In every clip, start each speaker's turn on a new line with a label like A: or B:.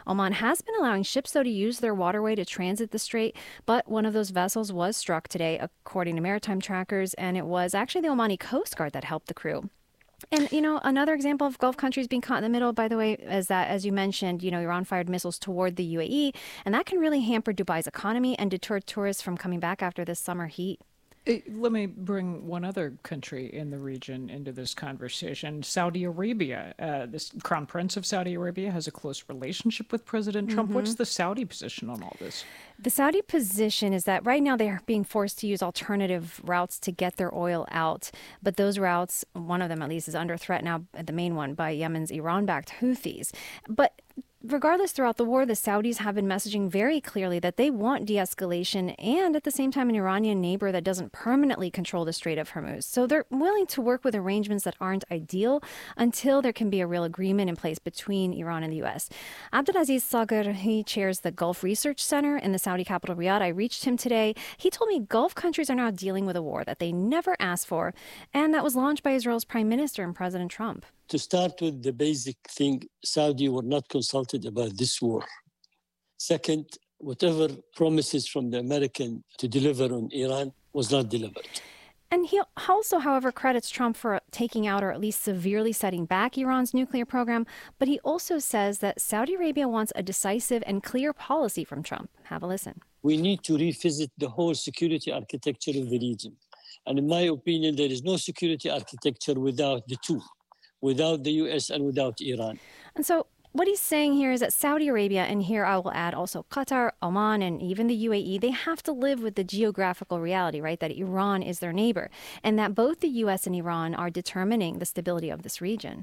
A: Oman has been allowing ships, though, to use their waterway to transit the strait, but one of those vessels was struck today, according to maritime trackers, and it was actually the Omani Coast Guard that helped the crew. And, another example of Gulf countries being caught in the middle, by the way, is that, as you mentioned, Iran fired missiles toward the UAE, and that can really hamper Dubai's economy and deter tourists from coming back after this summer heat.
B: Let me bring one other country in the region into this conversation. Saudi Arabia. This Crown Prince of Saudi Arabia has a close relationship with President Trump. What's the Saudi position on all this?
A: The Saudi position is that right now they are being forced to use alternative routes to get their oil out. But those routes, one of them at least, is under threat now, the main one, by Yemen's Iran-backed Houthis. But regardless, throughout the war, the Saudis have been messaging very clearly that they want de-escalation and at the same time an Iranian neighbor that doesn't permanently control the Strait of Hormuz. So they're willing to work with arrangements that aren't ideal until there can be a real agreement in place between Iran and the U.S. Abdulaziz Sagar, he chairs the Gulf Research Center in the Saudi capital Riyadh. I reached him today. He told me Gulf countries are now dealing with a war that they never asked for and that was launched by Israel's Prime Minister and President Trump.
C: To start with the basic thing, Saudi were not consulted about this war. Second, whatever promises from the American to deliver on Iran was not delivered.
A: And he also, however, credits Trump for taking out or at least severely setting back Iran's nuclear program. But he also says that Saudi Arabia wants a decisive and clear policy from Trump. Have a listen.
C: We need to revisit the whole security architecture of the region. And in my opinion, there is no security architecture without the two. Without the U.S. and without Iran.
A: And so what he's saying here is that Saudi Arabia, and here I will add also Qatar, Oman, and even the UAE, they have to live with the geographical reality, right, that Iran is their neighbor, and that both the U.S. and Iran are determining the stability of this region.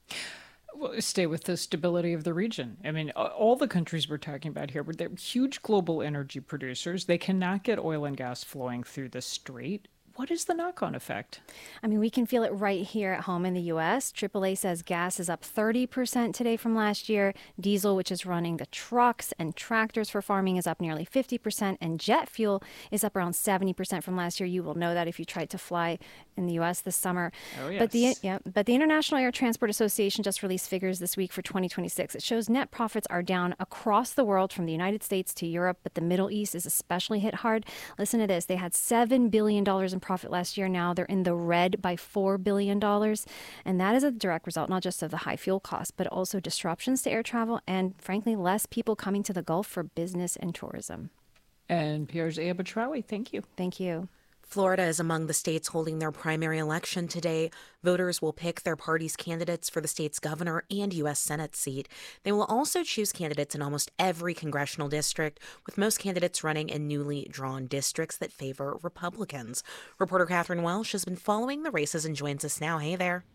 B: Well, stay with the stability of the region. I mean, all the countries we're talking about here, they're huge global energy producers. They cannot get oil and gas flowing through the strait. What is the knock-on effect?
A: I mean, we can feel it right here at home in the U.S. AAA says gas is up 30% today from last year. Diesel, which is running the trucks and tractors for farming, is up nearly 50%. And jet fuel is up around 70% from last year. You will know that if you tried to fly in the U.S. this summer.
B: Oh, yes.
A: But the International Air Transport Association just released figures this week for 2026. It shows net profits are down across the world from the United States to Europe, but the Middle East is especially hit hard. Listen to this. They had $7 billion in profit last year. Now they're in the red by $4 billion. And that is a direct result, not just of the high fuel costs, but also disruptions to air travel and, frankly, less people coming to the Gulf for business and tourism.
B: And Pierre's Aya Batrawi, thank you.
A: Thank you.
D: Florida is among the states holding their primary election today. Voters will pick their party's candidates for the state's governor and U.S. Senate seat. They will also choose candidates in almost every congressional district, with most candidates running in newly drawn districts that favor Republicans. Reporter Catherine Welsh has been following the races and joins us now. Hey there.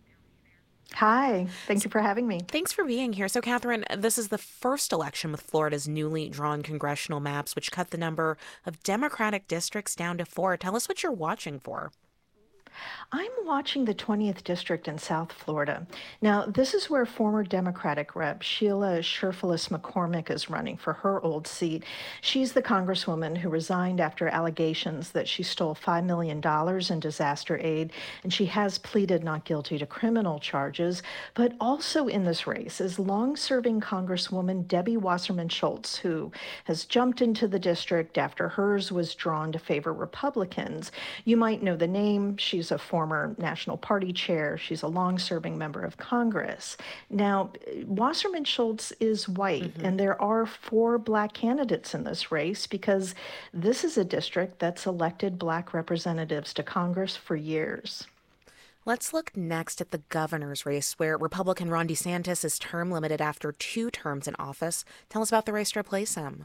E: Hi, thank you for having me.
D: Thanks for being here. So, Catherine, this is the first election with Florida's newly drawn congressional maps, which cut the number of Democratic districts down to 4. Tell us what you're watching for.
E: I'm watching the 20th District in South Florida. Now, this is where former Democratic Rep. Sheila Sherfilis McCormick is running for her old seat. She's the congresswoman who resigned after allegations that she stole $5 million in disaster aid, and she has pleaded not guilty to criminal charges. But also in this race is long-serving Congresswoman Debbie Wasserman Schultz, who has jumped into the district after hers was drawn to favor Republicans. You might know the name. She's a former National Party chair. She's a long-serving member of Congress. Now, Wasserman Schultz is white, and there are 4 Black candidates in this race because this is a district that's elected Black representatives to Congress for years.
D: Let's look next at the governor's race, where Republican Ron DeSantis is term limited after 2 terms in office. Tell us about the race to replace him.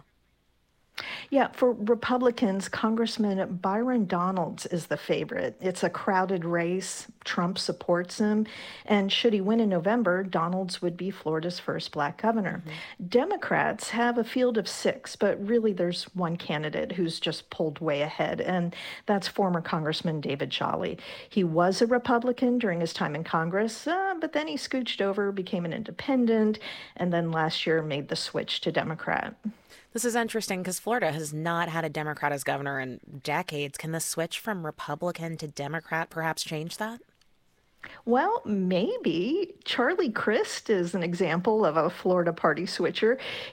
E: Yeah, for Republicans, Congressman Byron Donalds is the favorite. It's a crowded race. Trump supports him. And should he win in November, Donalds would be Florida's first Black governor. Democrats have a field of 6, but really there's one candidate who's just pulled way ahead, and that's former Congressman David Jolly. He was a Republican during his time in Congress, but then he scooched over, became an independent, and then last year made the switch to Democrat.
D: This is interesting because Florida has not had a Democrat as governor in decades. Can the switch from Republican to Democrat perhaps change that?
E: Well, maybe. Charlie Crist is an example of a Florida party switcher.